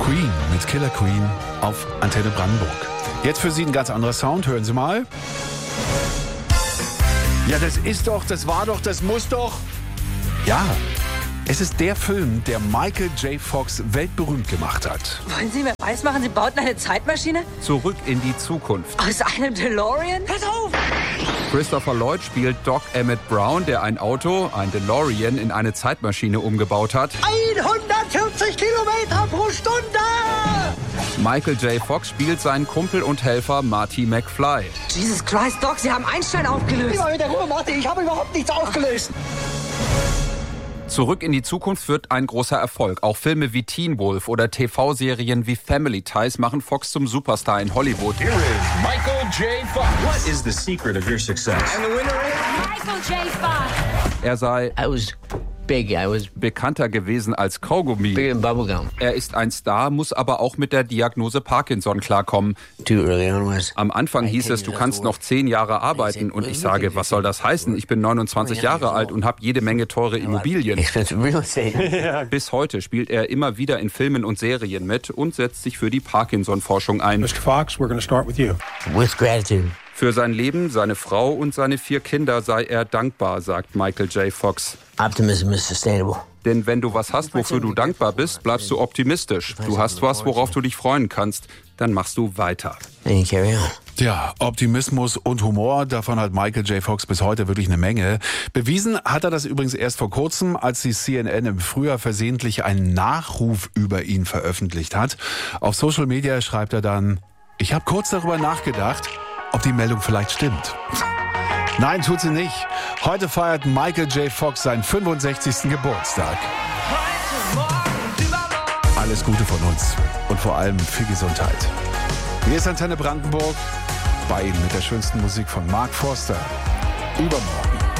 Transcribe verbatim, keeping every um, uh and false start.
Queen mit Killer Queen auf Antenne Brandenburg. Jetzt für Sie ein ganz anderer Sound, hören Sie mal. Ja, das ist doch, das war doch, das muss doch. Ja, es ist der Film, der Michael J. Fox weltberühmt gemacht hat. Wollen Sie mir weismachen, Sie bauten eine Zeitmaschine? Zurück in die Zukunft. Aus einem DeLorean? Pass auf! Christopher Lloyd spielt Doc Emmett Brown, der ein Auto, ein DeLorean, in eine Zeitmaschine umgebaut hat. hundertvierzig Kilometer pro Stunde! Michael J. Fox spielt seinen Kumpel und Helfer Marty McFly. Jesus Christ, Doc, Sie haben Einstein aufgelöst. Immer mit der Ruhe, Marty, ich habe überhaupt nichts aufgelöst. Zurück in die Zukunft wird ein großer Erfolg. Auch Filme wie Teen Wolf oder T V-Serien wie Family Ties machen Fox zum Superstar in Hollywood. Here is Michael J. Fox. What is the secret of your success? And the winner is Michael J. Fox. Er sei I was big. I was bekannter gewesen als Kaugummi. bigger than bubblegum. Er ist ein Star, muss aber auch mit der Diagnose Parkinson klarkommen. Too early on was. Am Anfang hieß es, du kannst noch zehn Jahre arbeiten. Und ich sage, was soll das heißen? Ich bin neunundzwanzig Jahre alt und habe jede Menge teure Immobilien. Expensive real estate. Bis heute spielt er immer wieder in Filmen und Serien mit und setzt sich für die Parkinson-Forschung ein. Mister Fox, we're going to start with you. With gratitude. Für sein Leben, seine Frau und seine vier Kinder sei er dankbar, sagt Michael J. Fox. Optimism is sustainable. Denn wenn du was hast, wofür du dankbar bist, bleibst du optimistisch. Du hast was, worauf du dich freuen kannst, dann machst du weiter. And you carry on. Ja, Optimismus und Humor, davon hat Michael J. Fox bis heute wirklich eine Menge. Bewiesen hat er das übrigens erst vor kurzem, als die C N N im Frühjahr versehentlich einen Nachruf über ihn veröffentlicht hat. Auf Social Media schreibt er dann, ich habe kurz darüber nachgedacht, ob die Meldung vielleicht stimmt. Nein, tut sie nicht. Heute feiert Michael J. Fox seinen fünfundsechzigsten Geburtstag. Alles Gute von uns und vor allem viel Gesundheit. Hier ist Antenne Brandenburg, bei Ihnen mit der schönsten Musik von Mark Forster. Übermorgen